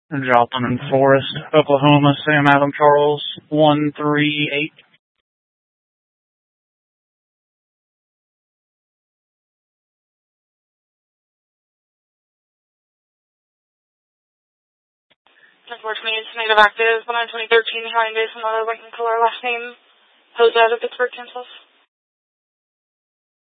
Joplin and Forest, Oklahoma, Sam Adam Charles, 138. Unfortunately, it's negative active. 1 2013 Hyundai Sonata Lincoln color, last name Jose out of Pittsburgh, Kansas.